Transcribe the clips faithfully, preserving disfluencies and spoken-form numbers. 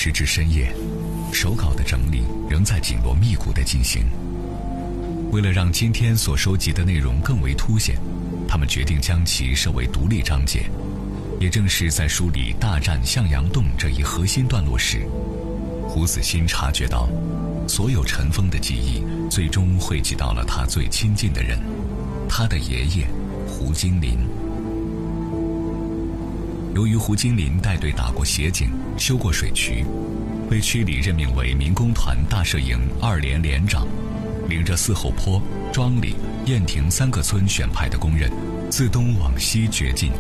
时至深夜，手稿的整理仍在紧锣密鼓地进行。为了让今天所收集的内容更为凸显，他们决定将其设为独立章节。也正是在梳理大战向阳洞这一核心段落时，胡子欣察觉到，所有尘封的记忆最终汇集到了他最亲近的人，他的爷爷胡金林。由于胡金林带队打过协警，修过水渠，被区里任命为民工团大摄营二连连长，领着四后坡、庄里、燕亭三个村选派的工人自东往西掘进。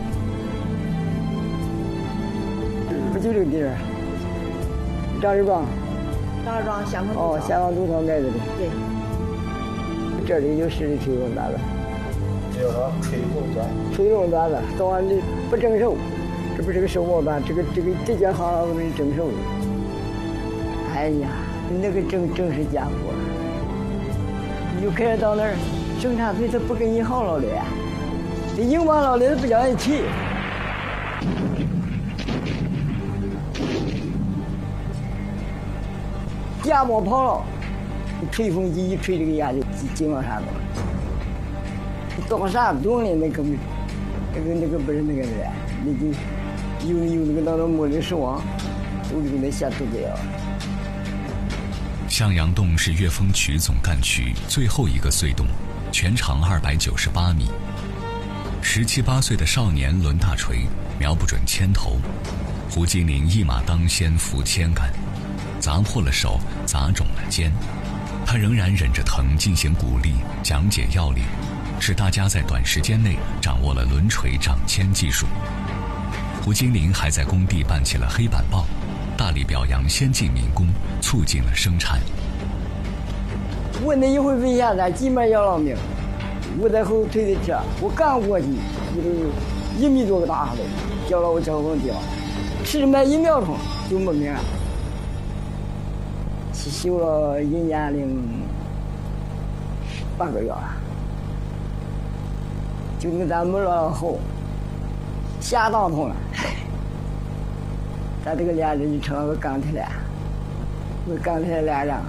不就这个地儿，张日庄， 张日庄下方哦，下方土场盖子的。 对， 这里就是吹风段子。 叫啥？吹风段。 吹风段子，早晚的不征收，这不是个收毛段，这个这个这间行不是征收的。哎呀，那个正正是家伙，你就开始到那儿，生产队他不跟你好了的呀，这硬邦老的不叫人提。鸭毛跑了，吹风机一吹，这个鸭就进往上头了。到啥东西那可不，那个那个不是那个的，那就有有那个当中没的守望，都给那下肚子呀。 向阳洞是岳峰渠总干区最后一个隧洞，全长二百九十八米。十七八岁的少年抡大锤，瞄不准铅头，胡金林一马当先扶铅杆，砸破了手，砸肿了肩，他仍然忍着疼进行鼓励，讲解要领，使大家在短时间内掌握了抡锤掌铅技术。胡金林还在工地办起了黑板报，大力表扬先进民工，促进了生产。 我那一回飞下来，基本要了命。我在后推的车，我刚过去，一米多个大石头，掉到我车后掉，迟没一秒钟就没命了。修了一年零八个月了，就跟咱们了后，下当痛了。咱这个连人就成了个钢铁连，个钢铁连上。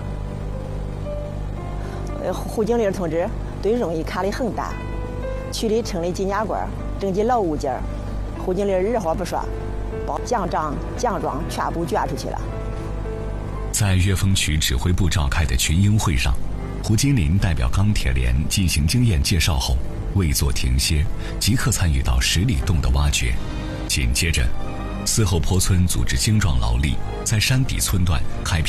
呃，胡经理同志对荣誉看得很大，区里成立金家馆，征集老物件，胡经理二话不说，把奖章、奖状全部捐出去了。 在岳峰区指挥部召开的群英会上，胡金林代表钢铁连进行经验介绍后，未作停歇，即刻参与到十里洞的挖掘。紧接着，四后坡村组织精壮劳力，在山底村段开辟